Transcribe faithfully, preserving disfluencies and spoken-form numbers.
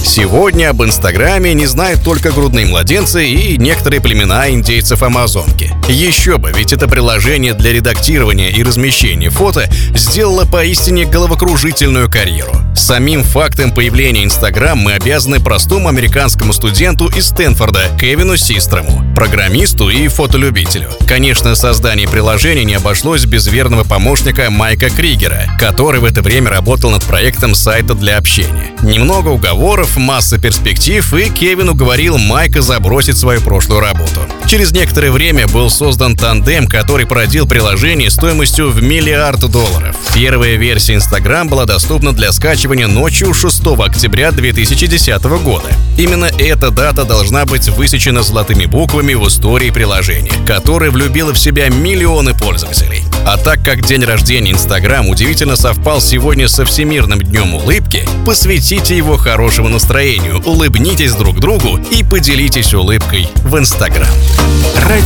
Сегодня об Инстаграме не знают только грудные младенцы и некоторые племена индейцев Амазонки. Еще бы, ведь это приложение для редактирования и размещения фото сделало поистине головокружительную карьеру. Самим фактом появления Инстаграм мы обязаны простому американскому студенту из Стэнфорда Кевину Систрому, программисту и фотолюбителю. Конечно, создание приложения не обошлось без верного помощника Майка Кригера, который в это время работал над проектом сайта для общения. Немного уговоров, масса перспектив, и Кевин уговорил Майка забросить свою прошлую работу. Через некоторое время был создан тандем, который породил приложение стоимостью в миллиард долларов. Первая версия Instagram была доступна для скачивания ночью шестого октября две тысячи десятого года. Именно эта дата должна быть высечена золотыми буквами в истории приложения, которое влюбило в себя миллионы пользователей. А так как день рождения Instagram удивительно совпал сегодня со Всемирным днем улыбки, посвятите его хорошему настроению, улыбнитесь друг другу и поделитесь улыбкой в Instagram. Радио